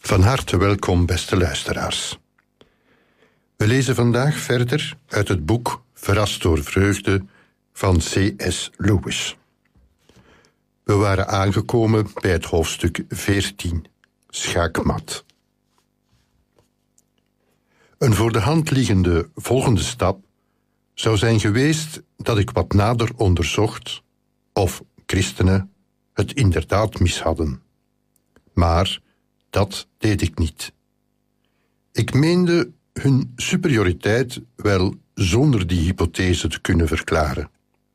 Van harte welkom, beste luisteraars. We lezen vandaag verder uit het boek Verrast door vreugde van C.S. Lewis. We waren aangekomen bij het hoofdstuk 14, Schaakmat. Een voor de hand liggende volgende stap zou zijn geweest dat ik wat nader onderzocht of christenen het inderdaad mis hadden. Maar dat deed ik niet. Ik meende hun superioriteit wel zonder die hypothese te kunnen verklaren.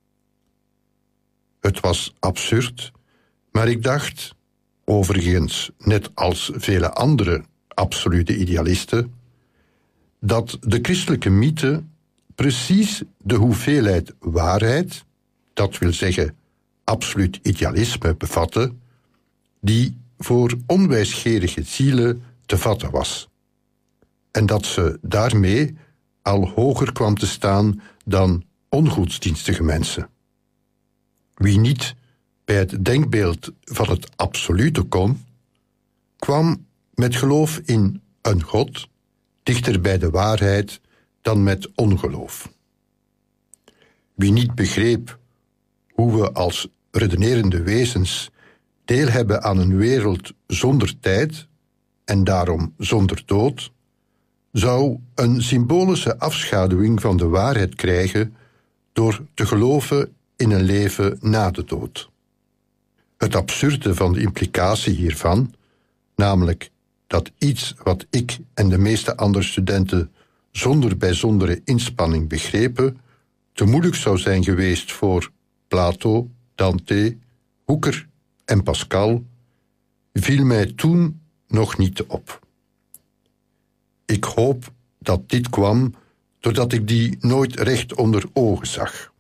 Het was absurd, maar ik dacht, overigens net als vele andere absolute idealisten, dat de christelijke mythe precies de hoeveelheid waarheid, dat wil zeggen absoluut idealisme, bevatte, die voor onwijsgerige zielen te vatten was. En dat ze daarmee al hoger kwam te staan dan ongodsdienstige mensen. Wie niet bij het denkbeeld van het absolute kon, kwam met geloof in een God dichter bij de waarheid dan met ongeloof. Wie niet begreep hoe we als redenerende wezens deel hebben aan een wereld zonder tijd en daarom zonder dood, zou een symbolische afschaduwing van de waarheid krijgen door te geloven in een leven na de dood. Het absurde van de implicatie hiervan, namelijk dat iets wat ik en de meeste andere studenten zonder bijzondere inspanning begrepen, te moeilijk zou zijn geweest voor Plato, Dante, Hooker en Pascal, viel mij toen nog niet op. Ik hoop dat dit kwam doordat ik die nooit recht onder ogen zag.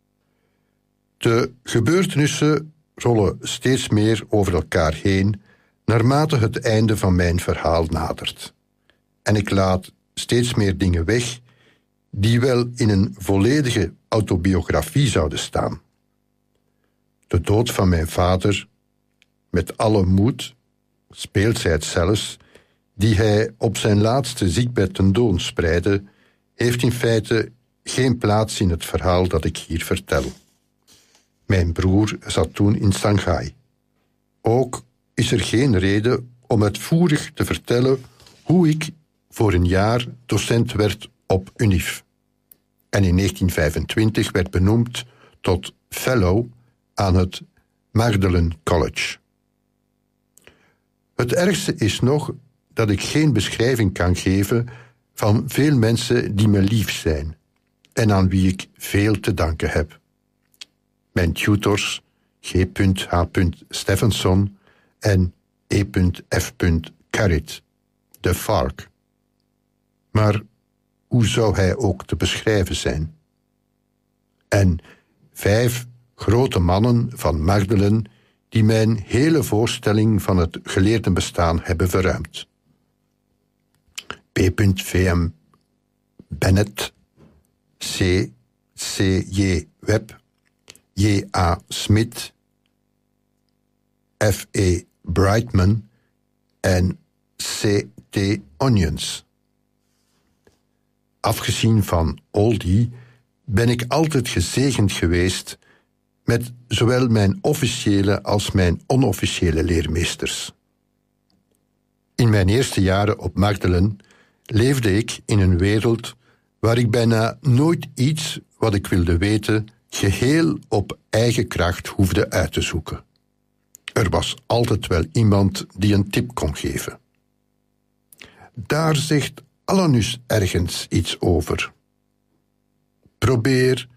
De gebeurtenissen rollen steeds meer over elkaar heen naarmate het einde van mijn verhaal nadert. En ik laat steeds meer dingen weg die wel in een volledige autobiografie zouden staan. De dood van mijn vader, met alle moed, speelsheid zelfs, die hij op zijn laatste ziekbed tentoonspreidde, heeft in feite geen plaats in het verhaal dat ik hier vertel. Mijn broer zat toen in Shanghai. Ook is er geen reden om uitvoerig te vertellen hoe ik voor een jaar docent werd op UNIF en in 1925 werd benoemd tot fellow aan het Magdalen College. Het ergste is nog dat ik geen beschrijving kan geven van veel mensen die me lief zijn en aan wie ik veel te danken heb. Mijn tutors G.H. Stephenson en E.F. Carrot, de Farc. Maar hoe zou hij ook te beschrijven zijn? En 5 grote mannen van Magdalen die mijn hele voorstelling van het geleerdenbestaan hebben verruimd. P.V.M. Bennett, C.C.J. Webb, J.A. Smith, F.E. Brightman en C.T. Onions. Afgezien van al die ben ik altijd gezegend geweest met zowel mijn officiële als mijn onofficiële leermeesters. In mijn eerste jaren op Magdalen leefde ik in een wereld waar ik bijna nooit iets wat ik wilde weten geheel op eigen kracht hoefde uit te zoeken. Er was altijd wel iemand die een tip kon geven. Daar zegt Alanus ergens iets over. Probeer